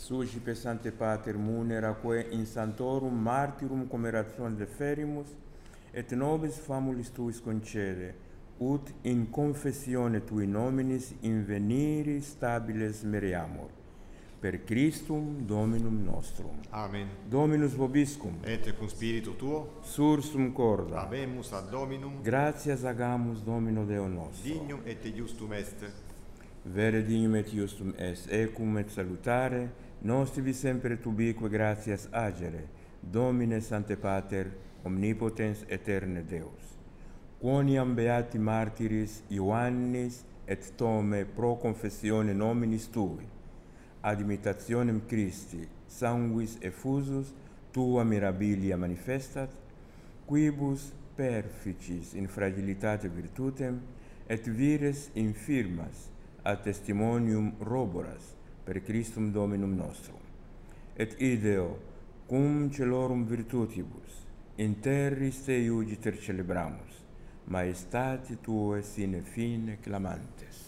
Sucipe Sancte Pater munera quae in santorum martyrum commeratio deferimus, et nobis famulis tuis concede, ut in confessione tui nominis inveniri stabiles mereamur. Per Christum Dominum nostrum. Amen. Dominus vobiscum. Et cum spiritu tuo. Sursum corda. Habemus ad Dominum. Gratias agamus Domino Deo nostro. Dignum et justum est. Vere dignum et justum est, ecum et salutare, nostivi sempre tubique gratias agere, Domine Sancte Pater, omnipotens aeterne Deus. Quoniam beati martyris Ioannis et Thome pro confessione nominis tui, ad imitationem Christi, sanguis effusus, tua mirabilia manifestat, quibus perficis in fragilitate virtutem, et vires infirmas ad testimonium roboras per Christum Dominum nostrum. Et ideo, cum celorum virtutibus, in terris te iugiter celebramus, maestate tuae sine fine clamantes.